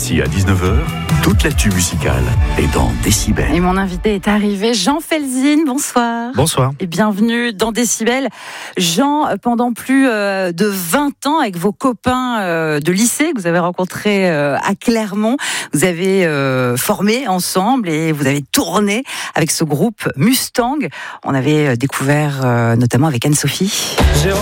midi à 19h, toute l'actu musicale est dans Décibel. Et mon invité est arrivé, Jean Felzine, bonsoir. Bonsoir. Et bienvenue dans Décibel. Jean, pendant plus de 20 ans, avec vos copains de lycée que vous avez rencontrés à Clermont, vous avez formé ensemble et vous avez tourné avec ce groupe Mustang. On avait découvert notamment avec Anne-Sophie.